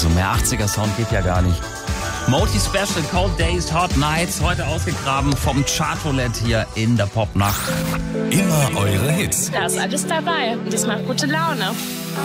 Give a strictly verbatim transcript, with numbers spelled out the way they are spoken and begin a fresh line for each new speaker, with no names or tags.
Also mehr achtziger-Sound geht ja gar nicht. Moti Special, Cold Days, Hot Nights, heute ausgegraben vom Chartroulette hier in der Popnacht.
Immer eure Hits.
Da ist alles dabei und das macht gute Laune.